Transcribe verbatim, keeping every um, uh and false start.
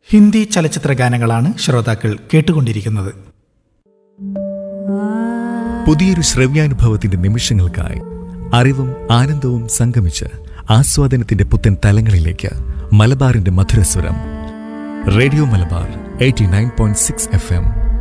ഹിന്ദി ചലച്ചിത്ര ഗാനങ്ങളാണ് ശ്രോതാക്കൾ കേട്ടുകൊണ്ടിരിക്കുന്നത്. പുതിയൊരു ശ്രവ്യാനുഭവത്തിന്റെ നിമിഷങ്ങൾക്കായി അറിവും ആനന്ദവും സംഗമിച്ച് ആസ്വാദനത്തിന്റെ പുത്തൻ തലങ്ങളിലേക്ക് മലബാറിന്റെ മധുരസ്വരം. Radio Malabar eighty nine point six F M.